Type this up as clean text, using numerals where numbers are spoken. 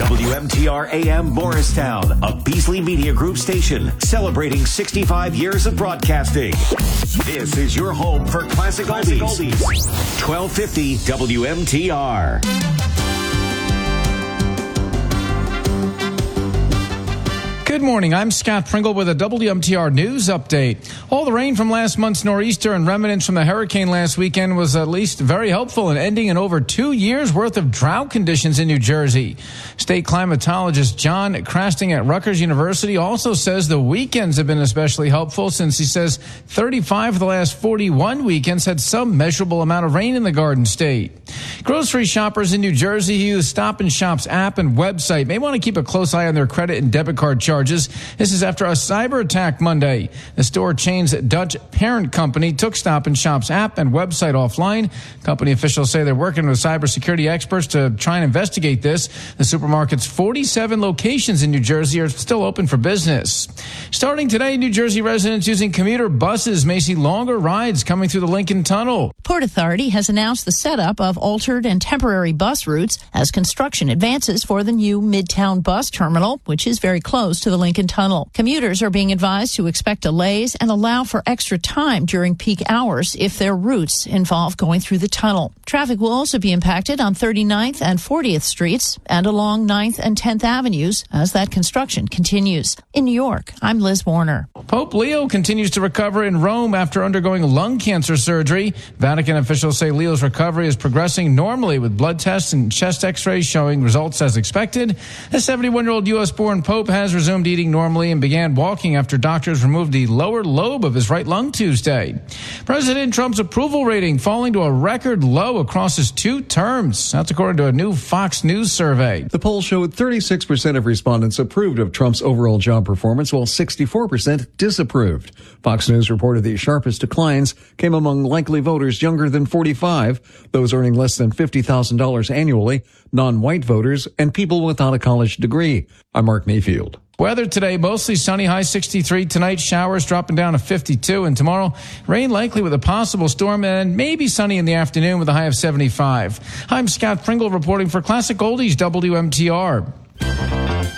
WMTR AM Morristown, a Beasley Media Group station celebrating 65 years of broadcasting. This is your home for Classic Oldies. 1250 WMTR. Good morning. I'm Scott Pringle with a WMTR News update. All the rain from last month's nor'easter and remnants from the hurricane last weekend was at least very helpful in ending in over 2 years' worth of drought conditions in New Jersey. State climatologist John Crasting at Rutgers University also says the weekends have been especially helpful, since he says 35 of the last 41 weekends had some measurable amount of rain in the Garden State. Grocery shoppers in New Jersey who use Stop & Shop's app and website may want to keep a close eye on their credit and debit card charges. This is after a cyber attack Monday. The store chain's Dutch parent company took Stop & Shop's app and website offline. Company officials say they're working with cybersecurity experts to try and investigate this. The supermarket's 47 locations in New Jersey are still open for business. Starting today, New Jersey residents using commuter buses may see longer rides coming through the Lincoln Tunnel. Port Authority has announced the setup of altered and temporary bus routes as construction advances for the new Midtown bus terminal, which is very close to the Lincoln Tunnel. Commuters are being advised to expect delays and allow for extra time during peak hours if their routes involve going through the tunnel. Traffic will also be impacted on 39th and 40th Streets and along 9th and 10th Avenues as that construction continues. In New York, I'm Liz Warner. Pope Leo continues to recover in Rome after undergoing lung cancer surgery. Vatican officials say Leo's recovery is progressing normally, with blood tests and chest x-rays showing results as expected. The 71-year-old U.S.-born Pope has resumed eating normally and began walking after doctors removed the lower lobe of his right lung Tuesday. President Trump's approval rating falling to a record low across his 2 terms. That's according to a new Fox News survey. The poll showed 36% of respondents approved of Trump's overall job performance, while 64% disapproved. Fox News reported the sharpest declines came among likely voters younger than 45, those earning less than $50,000 annually, non-white voters, and people without a college degree. I'm Mark Mayfield. Weather today, mostly sunny, high 63. Tonight, showers dropping down to 52. And tomorrow, rain likely with a possible storm and maybe sunny in the afternoon with a high of 75. I'm Scott Pringle reporting for Classic Oldies WMTR.